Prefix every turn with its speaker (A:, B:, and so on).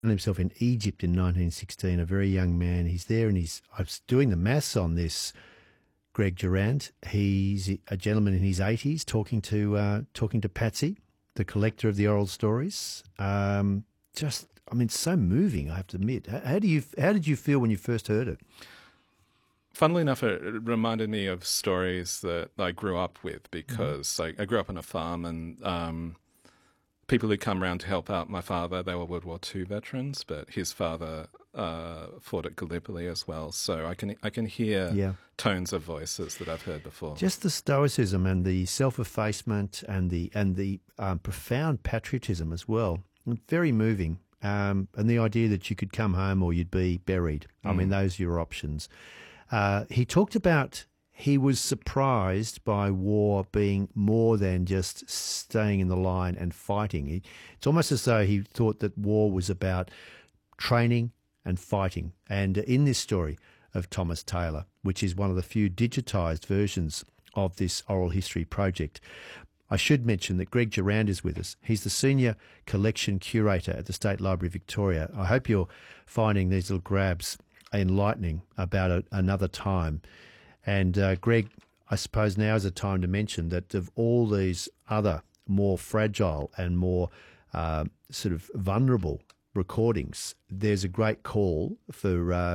A: himself in Egypt in 1916, a very young man. He's there and I was doing the maths on this, Greg Durant. He's a gentleman in his 80s talking to Patsy, the collector of the oral stories. So moving, I have to admit. How did you feel when you first heard it?
B: Funnily enough, it reminded me of stories that I grew up with because I grew up on a farm, and people who come around to help out my father, they were World War II veterans, but his father fought at Gallipoli as well. So I can hear tones of voices that I've heard before.
A: Just the stoicism and the self-effacement and the profound patriotism as well. Very moving. And the idea that you could come home or you'd be buried. I mean, those are your options. He talked about he was surprised by war being more than just staying in the line and fighting. It's almost as though he thought that war was about training and fighting. And in this story of Thomas Taylor, which is one of the few digitised versions of this oral history project, I should mention that Greg Durand is with us. He's the Senior Collection Curator at the State Library of Victoria. I hope you're finding these little grabs enlightening about another time. And Greg, I suppose now is a time to mention that of all these other more fragile and more sort of vulnerable recordings, there's a great call for